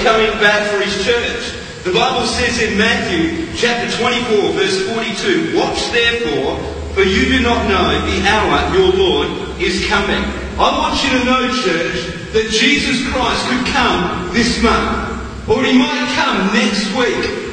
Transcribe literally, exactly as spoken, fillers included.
coming back for his church. The Bible says in Matthew chapter twenty-four, verse forty-two, "Watch therefore, for you do not know the hour your Lord is coming." I want you to know, church, that Jesus Christ could come this month, or he might come next week.